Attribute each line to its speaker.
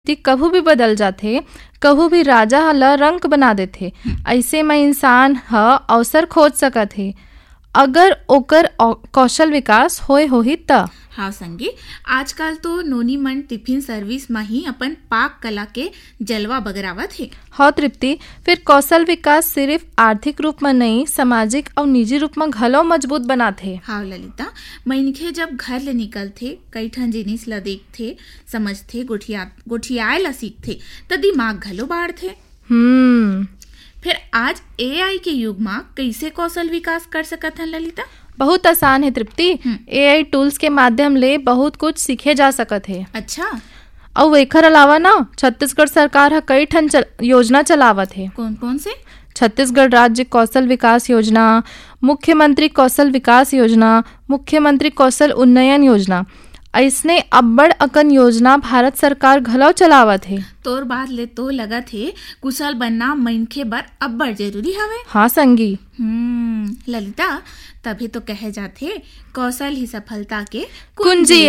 Speaker 1: कभू भी बदल जाथे, कभू भी राजा ह ल रंक बना देथे। ऐसे में इंसान ह अवसर खोज सकत हे, अगर ओकर कौशल विकास होही त।
Speaker 2: हाँ संगी, आजकल तो नोनी मन टिफिन सर्विस में ही अपन पाक कला के जलवा बगरावत है।
Speaker 1: हाँ तृप्ति, फिर कौशल विकास सिर्फ आर्थिक रूप में नहीं, सामाजिक और निजी रूप में घलो मजबूत बनाथे।
Speaker 2: हाँ ललिता, मनखे जब घर ले निकलथे, कई ठन जिनिस ला देखथे, समझथे, गोठियाए ला सीखथे, त दिमाग घलो बाढ़थे। फिर आज एआई के युग में कैसे कौशल विकास कर सकत हन ललिता?
Speaker 1: बहुत आसान है तृप्ति। एआई टूल्स के माध्यम ले बहुत कुछ सीखे जा सकत है।
Speaker 2: अच्छा,
Speaker 1: और एकर अलावा ना छत्तीसगढ़ सरकार ह कई ठन योजना चलावत है।
Speaker 2: कौन कौन से?
Speaker 1: छत्तीसगढ़ राज्य कौशल विकास योजना, मुख्यमंत्री कौशल विकास योजना, मुख्यमंत्री कौशल उन्नयन योजना, ऐसने अब्बड़ अकन योजना भारत सरकार घलौ चलावत है।
Speaker 2: तोर बात ले तो लगत है कुशल बनना मनखे बर अब्बड़ जरूरी हवे।
Speaker 1: हाँ संगी।
Speaker 2: ललिता, तभी तो कहे जाथे कौशल ही सफलता के
Speaker 1: कुंजी